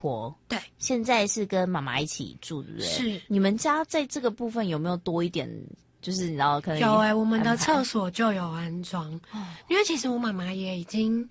婆， 对， 现在是跟妈妈一起住，对不对？ 是。 你们家在这个部分有没有多一点？就是你知道，可能有我们的厕所就有安装，因为其实我妈妈也已经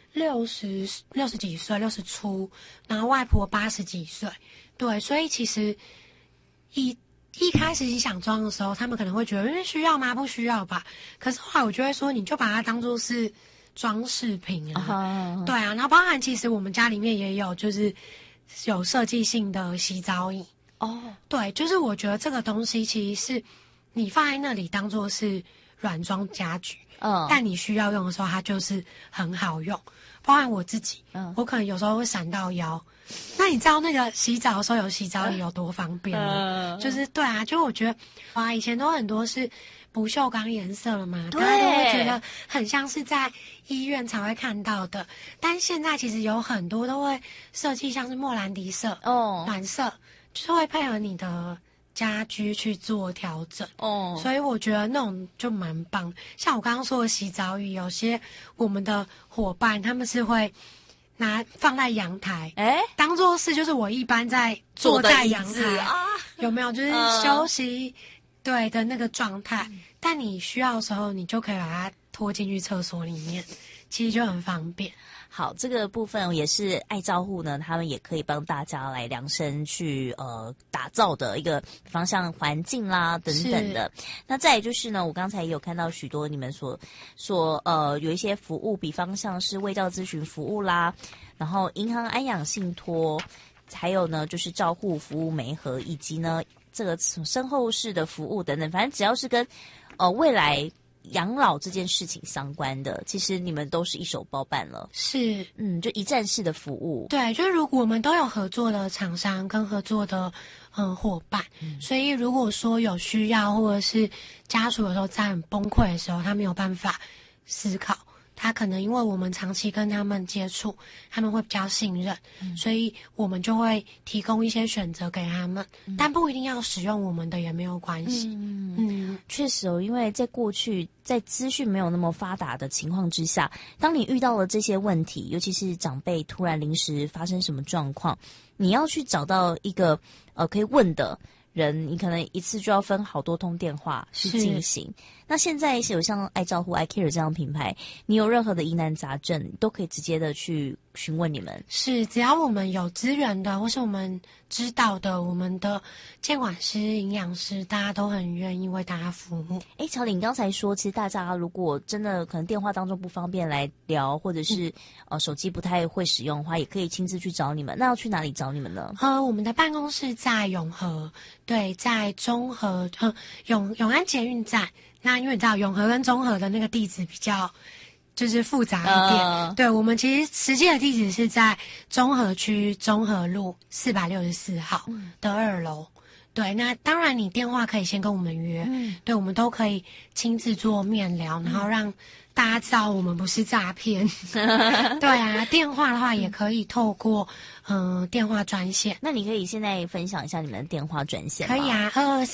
60几岁，60出，然后外婆80几岁，对，所以其实一开始你想装的时候，他们可能会觉得需要吗？不需要吧。可是后来我就会说，你就把它当作是装饰品啊，对啊。然后包含其实我们家里面也有，就是有设计性的洗澡椅对，就是我觉得这个东西其实是你放在那里当作是软装家具，但你需要用的时候，它就是很好用。包含我自己，我可能有时候会闪到腰。那你知道那个洗澡的时候有洗澡椅有多方便吗？就是对啊，就我觉得以前都很多是不锈钢颜色了嘛，大家都会觉得很像是在医院才会看到的。但现在其实有很多都会设计像是莫兰迪色、暖色，就是会配合你的家居去做调整所以我觉得那种就蛮棒。像我刚刚说的洗澡椅，有些我们的伙伴他们是会放在阳台，当做是就是我一般在坐在阳台有没有就是休息对的那个状态，但你需要的时候你就可以把它拖进去厕所里面，其实就很方便。 好，这个部分也是爱照护呢，他们也可以帮大家来量身去打造的一个方向环境啦等等的。那再来就是呢，我刚才也有看到许多你们所有一些服务，比方像是卫教咨询服务啦，然后银行安养信托，还有呢就是照护服务媒合，以及呢这个身后事的服务等等，反正只要是跟未来养老这件事情相关的，其实你们都是一手包办了。 是， 就一站式的服务。 对，就是如果我们都有合作的厂商跟合作的伙伴，所以如果说有需要或者是家属有时候在很崩溃的时候，他没有办法思考。他可能因为我们长期跟他们接触，他们会比较信任，所以我们就会提供一些选择给他们，但不一定要使用我们的也没有关系。 确实因为在过去在资讯没有那么发达的情况之下，当你遇到了这些问题，尤其是长辈突然临时发生什么状况，你要去找到一个可以问的人，你可能一次就要分好多通电话去进行。那现在有像爱照护 iCare 这样的品牌，你有任何的疑难杂症都可以直接的去询问你们。 是，只要我们有资源的或是我们知道的，我们的监管师、营养师大家都很愿意为大家服务。 乔玲刚才说，其实大家如果真的可能电话当中不方便来聊，或者是手机不太会使用的话，也可以亲自去找你们。那要去哪里找你们呢？ 我们的办公室在永和，对，在中和永安捷运站。那因为你知道永和跟中和的那个地址比较就是复杂一点，对，我们其实实际的地址是在中和区中和路464号的2楼。对，那当然你电话可以先跟我们约，对，我们都可以亲自做面聊，然后让大家知道我们不是诈骗。对啊，电话的话也可以透过电话专线。 那你可以现在分享一下你们的电话专线吗？ 可以啊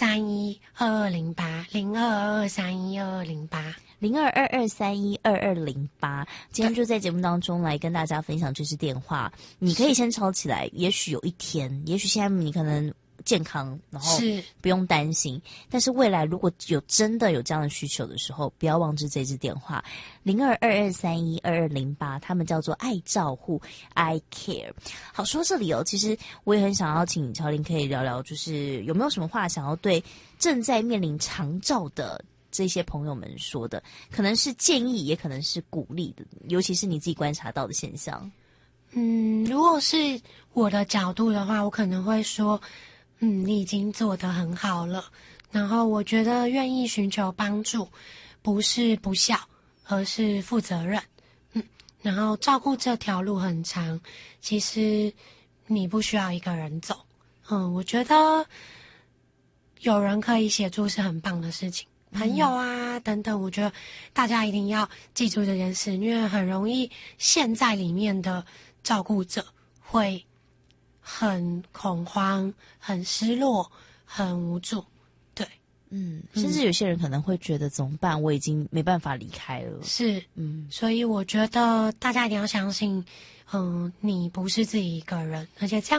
，2231-2208，0222312208，0222312208。今天就在节目当中来跟大家分享这支电话，你可以先抄起来，也许有一天，也许现在你可能健康，然后不用担心，但是未来如果真的有这样的需求的时候，不要忘记这支电话0222312208，他们叫做爱照护 iCare。 好，说这里其实我也很想要请乔玲可以聊聊，就是有没有什么话想要对正在面临长照的这些朋友们说的，可能是建议也可能是鼓励的，尤其是你自己观察到的现象。 如果是我的角度的话，我可能会说你已经做得很好了，然后我觉得愿意寻求帮助不是不孝，而是负责任。然后照顾这条路很长，其实你不需要一个人走。我觉得有人可以协助是很棒的事情，朋友啊等等，我觉得大家一定要记住这件事，因为很容易陷在里面的照顾者会很恐慌、很失落、很无助。对， 甚至有些人可能会觉得怎么办？我已经没办法离开了。 是，所以我觉得大家一定要相信，你不是自己一个人，而且这样